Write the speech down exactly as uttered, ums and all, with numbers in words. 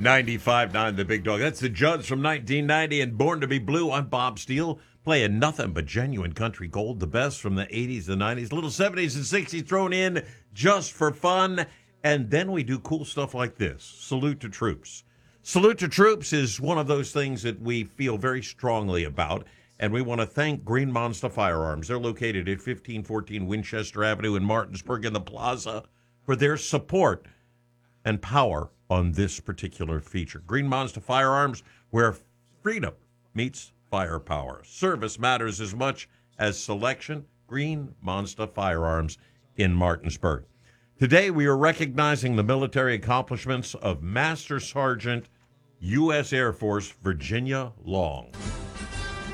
ninety-five nine The Big Dog. That's the Judds from nineteen ninety and Born to be Blue. I'm Bob Steele, playing nothing but genuine country gold, the best from the eighties, the nineties, little seventies and sixties thrown in just for fun. And then we do cool stuff like this. Salute to Troops. Salute to Troops is one of those things that we feel very strongly about, and we want to thank Green Monster Firearms. They're located at fifteen fourteen Winchester Avenue in Martinsburg in the plaza for their support and power on this particular feature. Green Monster Firearms, where freedom meets firepower. Service matters as much as selection. Green Monster Firearms in Martinsburg. Today we are recognizing the military accomplishments of Master Sergeant U S Air Force Virginia Long.